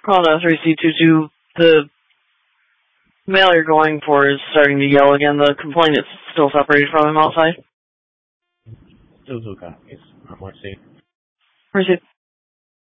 Honda 3C22, the male you're going for is starting to yell again. The complaint is still separated from him outside. Still 2 copies. I'm watching. Where's it?